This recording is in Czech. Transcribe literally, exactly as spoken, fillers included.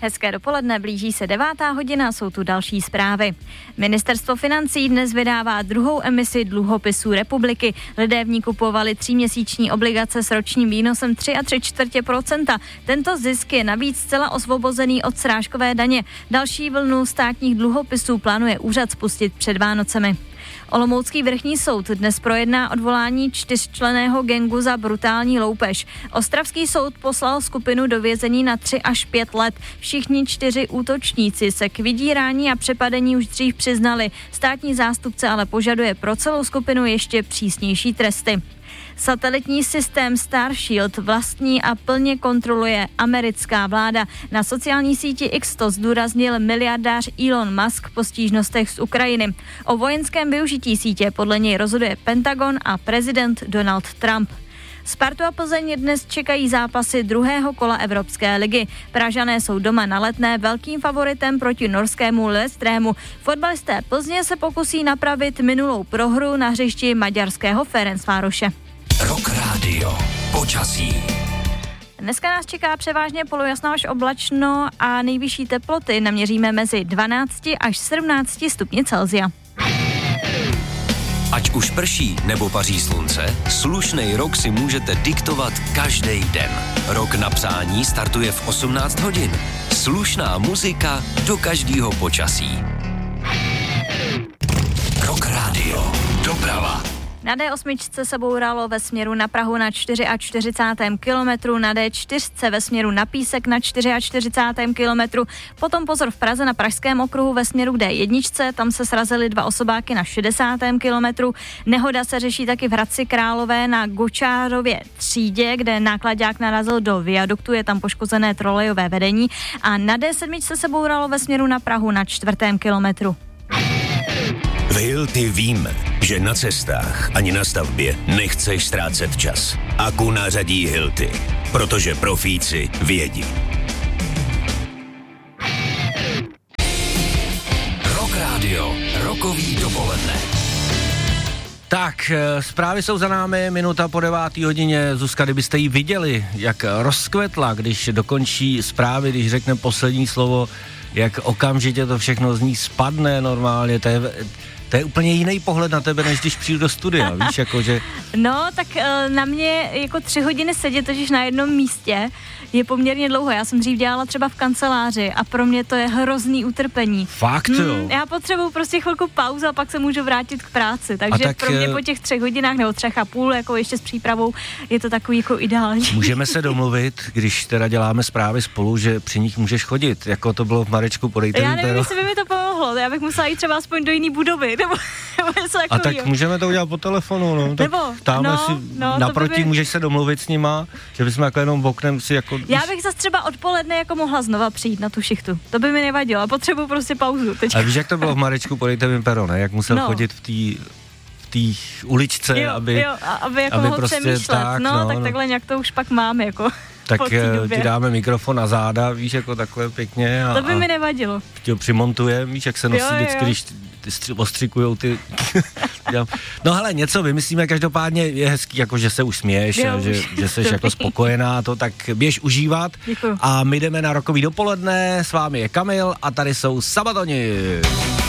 Hezké dopoledne, blíží se devátá hodina, jsou tu další zprávy. Ministerstvo financí dnes vydává druhou emisi dluhopisů republiky. Lidé v ní kupovali tříměsíční obligace s ročním výnosem tři a tři čtvrtě procenta. Tento zisk je navíc zcela osvobozený od srážkové daně. Další vlnu státních dluhopisů plánuje úřad spustit před Vánocemi. Olomoucký vrchní soud dnes projedná odvolání čtyřčlenného gangu za brutální loupež. Ostravský soud poslal skupinu do vězení na tři až pět let. Všichni čtyři útočníci se k vydírání a přepadení už dřív přiznali. Státní zástupce ale požaduje pro celou skupinu ještě přísnější tresty. Satelitní systém Starshield vlastní a plně kontroluje americká vláda. Na sociální síti X to zdůraznil miliardář Elon Musk po stížnostech z Ukrajiny. O vojenském využití sítě podle něj rozhoduje Pentagon a prezident Donald Trump. Spartu a Plzeň dnes čekají zápasy druhého kola Evropské ligy. Pražané jsou doma na Letné velkým favoritem proti norskému Lillestrømu. Fotbalisté Plzně se pokusí napravit minulou prohru na hřišti maďarského Ferencvároše. Rock Radio. Počasí. Dneska nás čeká převážně polojasno až oblačno a nejvyšší teploty naměříme mezi dvanácti až sedmnácti stupni Celsia. Ať už prší nebo paří slunce, slušnej rok si můžete diktovat každý den. Rok na přání startuje v osmnáct hodin. Slušná muzika do každého počasí. Rock Radio. Doprava. Na D osm se bouralo ve směru na Prahu na čtyřicátém čtvrtém kilometru, na D čtyři ve směru na Písek na čtyřicátém čtvrtém kilometru, potom pozor v Praze na Pražském okruhu ve směru k D jedna, tam se srazily dva osobáky na šedesátém kilometru. Nehoda se řeší taky v Hradci Králové na Gočárově třídě, kde náklaďák narazil do viaduktu, je tam poškozené trolejové vedení a na D sedm se bouralo ve směru na Prahu na čtvrtém kilometru. V Hilti víme, že na cestách ani na stavbě nechceš ztrácet čas. Aku nařadí Hilti, protože profíci vědí. Rock Radio. Rokový dopoledne. Tak, zprávy jsou za námi, minuta po devátý hodině. Zuzka, kdybyste ji viděli, jak rozkvetla, když dokončí zprávy, když řekne poslední slovo, jak okamžitě to všechno z ní spadne normálně, to je... To je úplně jiný pohled na tebe, než když přijdu do studia, víš, jakože... No, tak na mě jako tři hodiny sedět totiž na jednom místě je poměrně dlouho. Já jsem dřív dělala třeba v kanceláři a pro mě to je hrozný utrpení. Fakt, jo? Hmm, já potřebuju prostě chvilku pauzu a pak se můžu vrátit k práci, takže tak, pro mě po těch třech hodinách nebo třech a půl, jako ještě s přípravou, je to takový jako ideální. Můžeme se domluvit, když teda děláme zprávy spolu, že při nich můžeš chodit, jako to bylo v Marečku, podejte mi. Já nevím, jestli by mi to pomohlo, já bych musela jít třeba aspoň do jiný budovy, nebo, nebo něco takového. A tak můžeme to udělat po telefonu, no. Tak nebo, tam no, si no, naproti by... můžeš se domluvit s nima, že bychom jako jenom oknem si jako... Já bych zase třeba odpoledne jako mohla znova přijít na tu šichtu, to by mi nevadilo, potřebuji prostě pauzu teďka. A víš, jak to bylo v Marečku, podejte mi pero, ne? Jak musel no. chodit v té v té uličce, jo, aby... Jo, aby jako aby mohl prostě přemýšlet, tak, no, no, tak no. takhle nějak to už pak mám, jako... Tak ti dáme mikrofon na záda, víš, jako takhle pěkně. A, to by mi nevadilo. Ti ho přimontujeme, víš, jak se nosí jo, vždycky, jo. když ty ostřikujou ty... No hele, něco vymyslíme, každopádně je hezký, jako že se už směješ, jo, že, že jsi jako spokojená, to tak běž užívat. Děkuju. A my jdeme na rokový dopoledne, s vámi je Kamil a tady jsou Sabatoni.